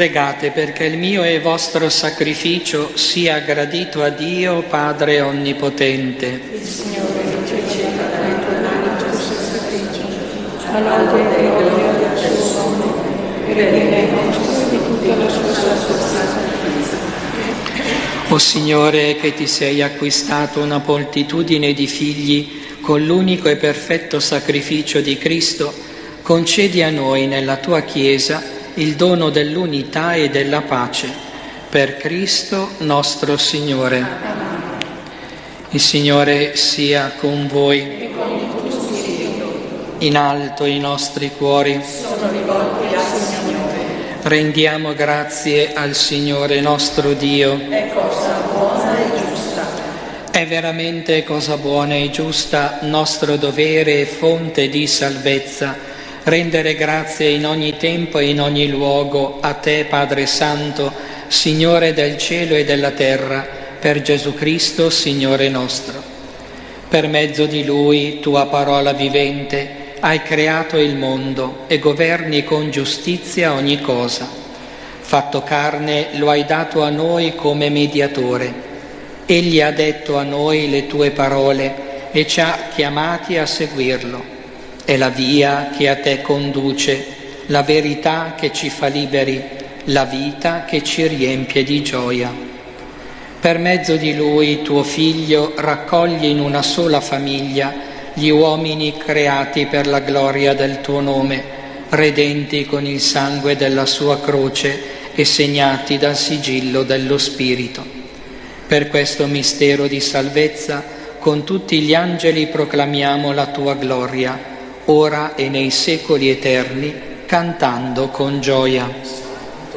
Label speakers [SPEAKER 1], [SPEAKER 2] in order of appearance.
[SPEAKER 1] Pregate perché il mio e vostro sacrificio sia gradito a Dio, Padre Onnipotente.
[SPEAKER 2] Il Signore riceva dalle tue mani questo sacrificio, a lode e gloria del suo nome, per il bene nostro e di tutta la sua santità.
[SPEAKER 1] O Signore, che ti sei acquistato una moltitudine di figli con l'unico e perfetto sacrificio di Cristo, concedi a noi nella tua Chiesa il dono dell'unità e della pace. Per Cristo nostro Signore. Il Signore sia con voi. In alto i nostri cuori.
[SPEAKER 2] Sono rivolti al Signore.
[SPEAKER 1] Rendiamo grazie al Signore nostro Dio.
[SPEAKER 2] È cosa buona e giusta.
[SPEAKER 1] È veramente cosa buona e giusta, nostro dovere e fonte di salvezza, rendere grazie in ogni tempo e in ogni luogo a te, Padre Santo, Signore del cielo e della terra, per Gesù Cristo, Signore nostro. Per mezzo di Lui, tua parola vivente, hai creato il mondo e governi con giustizia ogni cosa. Fatto carne, lo hai dato a noi come mediatore. Egli ha detto a noi le tue parole e ci ha chiamati a seguirlo. È la via che a te conduce, la verità che ci fa liberi, la vita che ci riempie di gioia. Per mezzo di Lui, tuo Figlio, raccogli in una sola famiglia gli uomini creati per la gloria del tuo nome, redenti con il sangue della sua croce e segnati dal sigillo dello Spirito. Per questo mistero di salvezza, con tutti gli angeli proclamiamo la tua gloria, ora e nei secoli eterni, cantando con gioia.